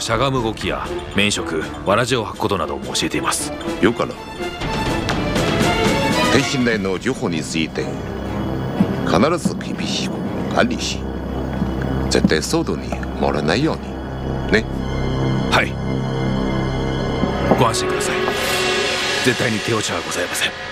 しゃがむ動きや免職、わらじを履くことなども教えています。 よかろう。天信令の情報について必ず厳しく管理し、絶対騒動に漏れないようにね。 はい、ご安心ください。絶対に手落ちはございません。